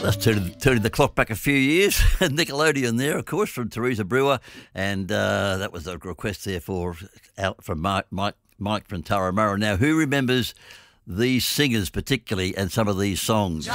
Let's turn the clock back a few years. Nickelodeon there, of course, from Teresa Brewer, and that was a request there from Mike from Turramurra. Now, who remembers these singers particularly and some of these songs?